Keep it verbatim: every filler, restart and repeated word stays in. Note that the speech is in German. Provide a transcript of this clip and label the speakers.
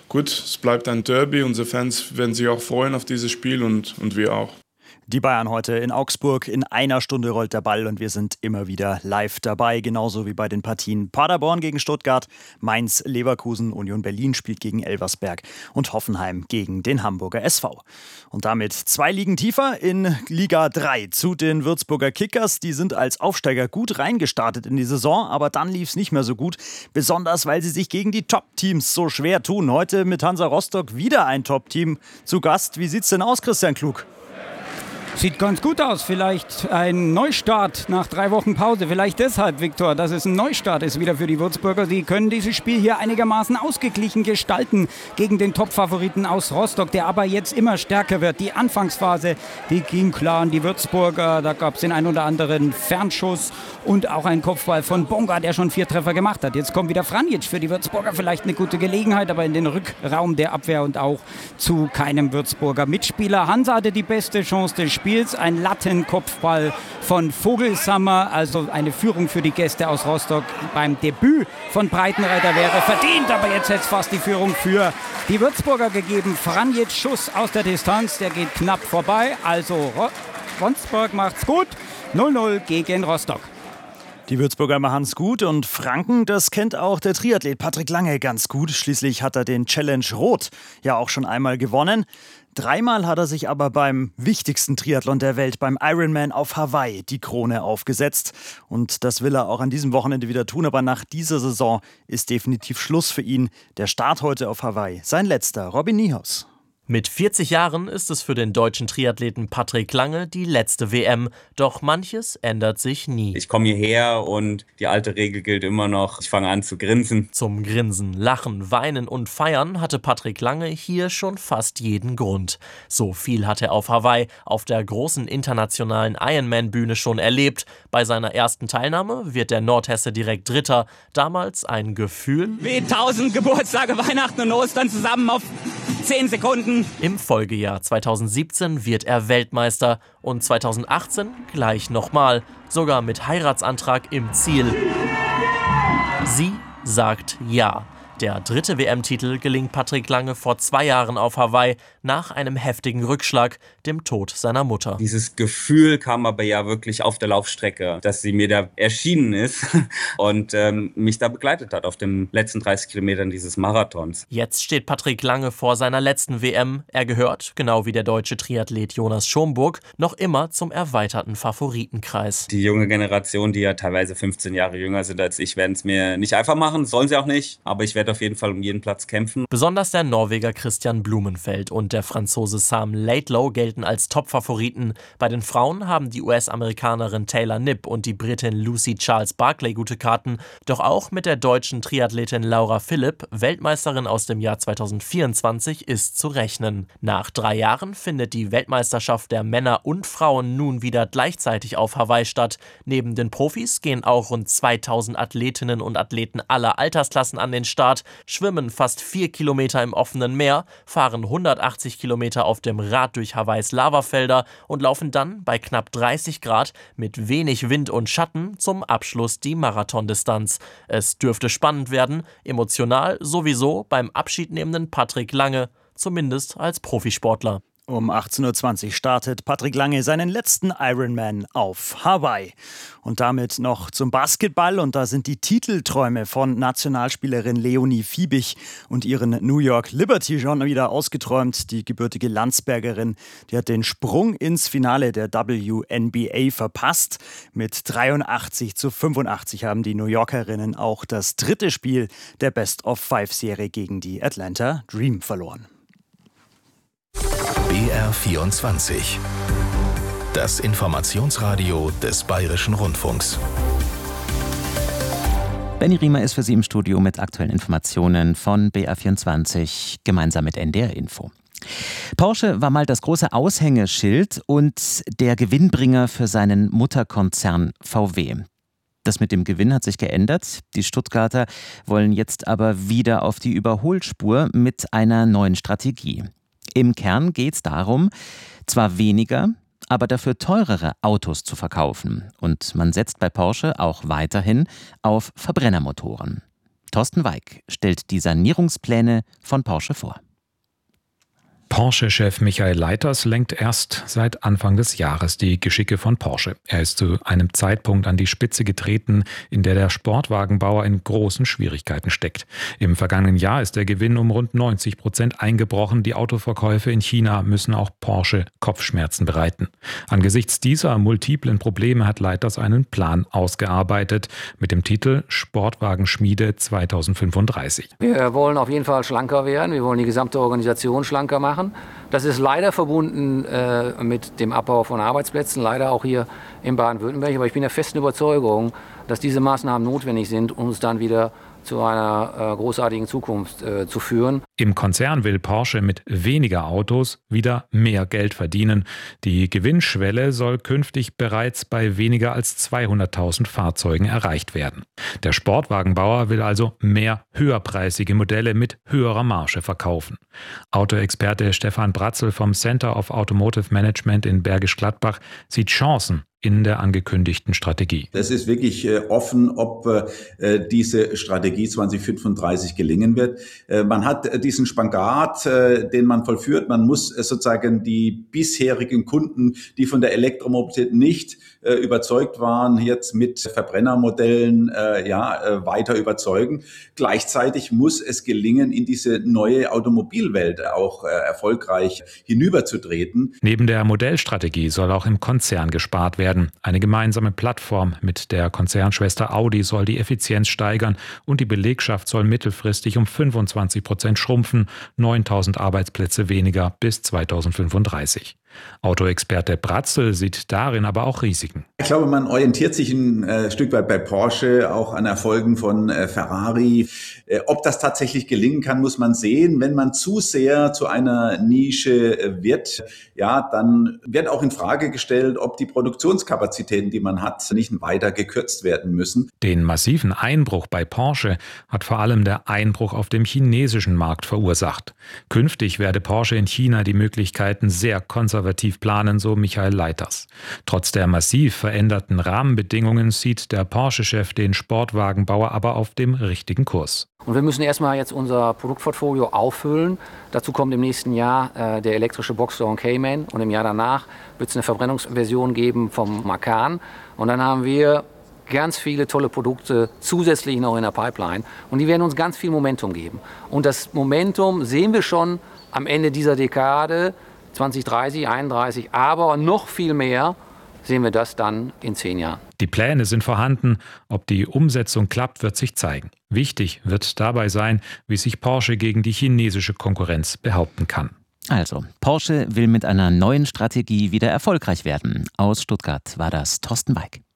Speaker 1: gut, es bleibt ein Derby. Unsere Fans werden sich auch freuen auf dieses Spiel und, und wir auch.
Speaker 2: Die Bayern heute in Augsburg. In einer Stunde rollt der Ball und wir sind immer wieder live dabei. Genauso wie bei den Partien Paderborn gegen Stuttgart, Mainz, Leverkusen, Union Berlin spielt gegen Elversberg und Hoffenheim gegen den Hamburger S V. Und damit zwei Ligen tiefer in Liga drei zu den Würzburger Kickers. Die sind als Aufsteiger gut reingestartet in die Saison, aber dann lief es nicht mehr so gut. Besonders, weil sie sich gegen die Top-Teams so schwer tun. Heute mit Hansa Rostock wieder ein Top-Team zu Gast. Wie sieht's denn aus, Christian Klug?
Speaker 3: Sieht ganz gut aus. Vielleicht ein Neustart nach drei Wochen Pause. Vielleicht deshalb, Viktor, dass es ein Neustart ist wieder für die Würzburger. Sie können dieses Spiel hier einigermaßen ausgeglichen gestalten gegen den Top-Favoriten aus Rostock, der aber jetzt immer stärker wird. Die Anfangsphase, die ging klar an die Würzburger. Da gab es den einen oder anderen Fernschuss und auch einen Kopfball von Bonga, der schon vier Treffer gemacht hat. Jetzt kommt wieder Franjic für die Würzburger. Vielleicht eine gute Gelegenheit, aber in den Rückraum der Abwehr und auch zu keinem Würzburger Mitspieler. Hansa hatte die beste Chance des Spiels. Ein Lattenkopfball von Vogelsammer, also eine Führung für die Gäste aus Rostock beim Debüt von Breitenreiter wäre verdient, aber jetzt hätte es fast die Führung für die Würzburger gegeben. Franjic, Schuss aus der Distanz, der geht knapp vorbei, also Wolfsburg macht's gut, null null gegen Rostock.
Speaker 2: Die Würzburger machen es gut und Franken, das kennt auch der Triathlet Patrick Lange ganz gut. Schließlich hat er den Challenge Rot ja auch schon einmal gewonnen. Dreimal hat er sich aber beim wichtigsten Triathlon der Welt, beim Ironman auf Hawaii, die Krone aufgesetzt. Und das will er auch an diesem Wochenende wieder tun. Aber nach dieser Saison ist definitiv Schluss für ihn. Der Start heute auf Hawaii, sein letzter. Robin Niehaus.
Speaker 4: Mit vierzig Jahren ist es für den deutschen Triathleten Patrick Lange die letzte W M. Doch manches ändert sich nie.
Speaker 5: Ich komme hierher und die alte Regel gilt immer noch. Ich fange an zu grinsen.
Speaker 4: Zum Grinsen, Lachen, Weinen und Feiern hatte Patrick Lange hier schon fast jeden Grund. So viel hat er auf Hawaii auf der großen internationalen Ironman-Bühne schon erlebt. Bei seiner ersten Teilnahme wird der Nordhesse direkt Dritter. Damals ein Gefühl
Speaker 6: wie tausend Geburtstage, Weihnachten und Ostern zusammen auf zehn Sekunden.
Speaker 4: Im Folgejahr zweitausendsiebzehn wird er Weltmeister und zweitausendachtzehn gleich nochmal, sogar mit Heiratsantrag im Ziel. Sie sagt ja. Der dritte W M-Titel gelingt Patrick Lange vor zwei Jahren auf Hawaii nach einem heftigen Rückschlag, dem Tod seiner Mutter.
Speaker 5: Dieses Gefühl kam aber ja wirklich auf der Laufstrecke, dass sie mir da erschienen ist und ähm, mich da begleitet hat auf den letzten dreißig Kilometern dieses Marathons.
Speaker 4: Jetzt steht Patrick Lange vor seiner letzten W M. Er gehört, genau wie der deutsche Triathlet Jonas Schomburg, noch immer zum erweiterten Favoritenkreis.
Speaker 5: Die junge Generation, die ja teilweise fünfzehn Jahre jünger sind als ich, werden es mir nicht einfach machen, sollen sie auch nicht, aber ich werde auf jeden Fall um jeden Platz kämpfen.
Speaker 4: Besonders der Norweger Christian Blumenfeld und der Franzose Sam Laidlow gelten als Top-Favoriten. Bei den Frauen haben die U S-Amerikanerin Taylor Knipp und die Britin Lucy Charles Barclay gute Karten. Doch auch mit der deutschen Triathletin Laura Philipp, Weltmeisterin aus dem Jahr zweitausendvierundzwanzig, ist zu rechnen. Nach drei Jahren findet die Weltmeisterschaft der Männer und Frauen nun wieder gleichzeitig auf Hawaii statt. Neben den Profis gehen auch rund zweitausend Athletinnen und Athleten aller Altersklassen an den Start, schwimmen fast vier Kilometer im offenen Meer, fahren hundertachtzig Kilometer auf dem Rad durch Hawaiis Lavafelder und laufen dann bei knapp dreißig Grad mit wenig Wind und Schatten zum Abschluss die Marathondistanz. Es dürfte spannend werden, emotional sowieso beim abschiednehmenden Patrick Lange, zumindest als Profisportler.
Speaker 2: Um achtzehn Uhr zwanzig startet Patrick Lange seinen letzten Ironman auf Hawaii. Und damit noch zum Basketball. Und da sind die Titelträume von Nationalspielerin Leonie Fiebig und ihren New York Liberty schon wieder ausgeträumt. Die gebürtige Landsbergerin, die hat den Sprung ins Finale der W N B A verpasst. Mit dreiundachtzig zu fünfundachtzig haben die New Yorkerinnen auch das dritte Spiel der Best-of-Five-Serie gegen die Atlanta Dream verloren.
Speaker 7: B R vierundzwanzig. Das Informationsradio des Bayerischen Rundfunks.
Speaker 8: Benny Riemer ist für Sie im Studio mit aktuellen Informationen von B R vierundzwanzig, gemeinsam mit N D R Info. Porsche war mal das große Aushängeschild und der Gewinnbringer für seinen Mutterkonzern V W. Das mit dem Gewinn hat sich geändert. Die Stuttgarter wollen jetzt aber wieder auf die Überholspur mit einer neuen Strategie. Im Kern geht es darum, zwar weniger, aber dafür teurere Autos zu verkaufen. Und man setzt bei Porsche auch weiterhin auf Verbrennermotoren. Thorsten Weig stellt die Sanierungspläne von Porsche vor.
Speaker 9: Porsche-Chef Michael Leiters lenkt erst seit Anfang des Jahres die Geschicke von Porsche. Er ist zu einem Zeitpunkt an die Spitze getreten, in der der Sportwagenbauer in großen Schwierigkeiten steckt. Im vergangenen Jahr ist der Gewinn um rund neunzig Prozent eingebrochen. Die Autoverkäufe in China müssen auch Porsche Kopfschmerzen bereiten. Angesichts dieser multiplen Probleme hat Leiters einen Plan ausgearbeitet mit dem Titel Sportwagenschmiede zweitausendfünfunddreißig.
Speaker 10: Wir wollen auf jeden Fall schlanker werden. Wir wollen die gesamte Organisation schlanker machen. Das ist leider verbunden äh, mit dem Abbau von Arbeitsplätzen, leider auch hier in Baden-Württemberg. Aber ich bin der festen Überzeugung, dass diese Maßnahmen notwendig sind, um uns dann wieder zu einer äh, großartigen Zukunft äh, zu führen.
Speaker 9: Im Konzern will Porsche mit weniger Autos wieder mehr Geld verdienen. Die Gewinnschwelle soll künftig bereits bei weniger als zweihunderttausend Fahrzeugen erreicht werden. Der Sportwagenbauer will also mehr höherpreisige Modelle mit höherer Marge verkaufen. Autoexperte Stefan Bratzel vom Center of Automotive Management in Bergisch Gladbach sieht Chancen in der angekündigten Strategie.
Speaker 11: Es ist wirklich äh, offen, ob äh, diese Strategie zweitausendfünfunddreißig gelingen wird. Äh, man hat äh, diesen Spagat, äh, den man vollführt. Man muss äh, sozusagen die bisherigen Kunden, die von der Elektromobilität nicht äh, überzeugt waren, jetzt mit Verbrennermodellen äh, ja, äh, weiter überzeugen. Gleichzeitig muss es gelingen, in diese neue Automobilwelt auch äh, erfolgreich hinüberzutreten.
Speaker 9: Neben der Modellstrategie soll auch im Konzern gespart werden. Eine gemeinsame Plattform mit der Konzernschwester Audi soll die Effizienz steigern und die Belegschaft soll mittelfristig um fünfundzwanzig Prozent schrumpfen, neuntausend Arbeitsplätze weniger bis zweitausendfünfunddreißig. Autoexperte Bratzel sieht darin aber auch Risiken.
Speaker 11: Ich glaube, man orientiert sich ein äh, Stück weit bei Porsche auch an Erfolgen von äh, Ferrari. Äh, ob das tatsächlich gelingen kann, muss man sehen. Wenn man zu sehr zu einer Nische äh, wird, ja, dann wird auch in Frage gestellt, ob die Produktionskapazitäten, die man hat, nicht weiter gekürzt werden müssen.
Speaker 9: Den massiven Einbruch bei Porsche hat vor allem der Einbruch auf dem chinesischen Markt verursacht. Künftig werde Porsche in China die Möglichkeiten sehr konservativ planen, so Michael Leiters. Trotz der massiv veränderten Rahmenbedingungen sieht der Porsche-Chef den Sportwagenbauer aber auf dem richtigen Kurs.
Speaker 10: Und wir müssen erstmal jetzt unser Produktportfolio auffüllen. Dazu kommt im nächsten Jahr äh, der elektrische Boxster und Cayman und im Jahr danach wird es eine Verbrennungsversion geben vom Macan. Und dann haben wir ganz viele tolle Produkte zusätzlich noch in der Pipeline und die werden uns ganz viel Momentum geben. Und das Momentum sehen wir schon am Ende dieser Dekade, zwanzig dreißig, einunddreißig, aber noch viel mehr sehen wir das dann in zehn Jahren.
Speaker 9: Die Pläne sind vorhanden. Ob die Umsetzung klappt, wird sich zeigen. Wichtig wird dabei sein, wie sich Porsche gegen die chinesische Konkurrenz behaupten kann.
Speaker 8: Also, Porsche will mit einer neuen Strategie wieder erfolgreich werden. Aus Stuttgart war das Thorsten Weig.